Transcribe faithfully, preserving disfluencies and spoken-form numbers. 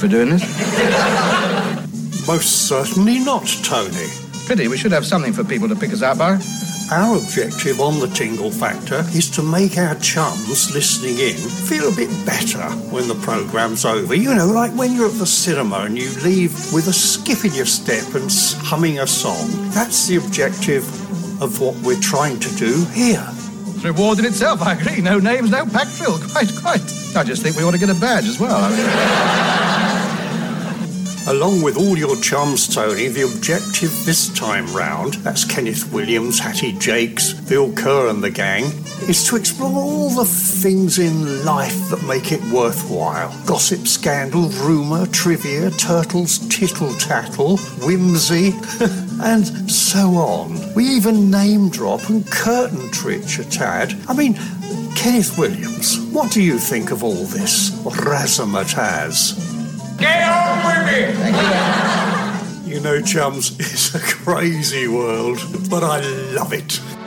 for doing this? Most certainly not, Tony. Pity, we should have something for people to pick us out by. Our objective on the Tingle Factor is to make our chums listening in feel a bit better when the programme's over. You know, like when you're at the cinema and you leave with a skip in your step and humming a song. That's the objective of what we're trying to do here. It's reward in itself, I agree. No names, no pack drill. Quite, quite. I just think we ought to get a badge as well. I mean... Along with all your chums, Tony, the objective this time round, that's Kenneth Williams, Hattie Jakes, Bill Kerr and the gang, is to explore all the things in life that make it worthwhile. Gossip, scandal, rumour, trivia, turtles, tittle-tattle, whimsy, and so on. We even name drop and curtain twitch a tad. I mean, Kenneth Williams, what do you think of all this razzmatazz? Get on with it! Thank you. You know, chums, it's a crazy world, but I love it.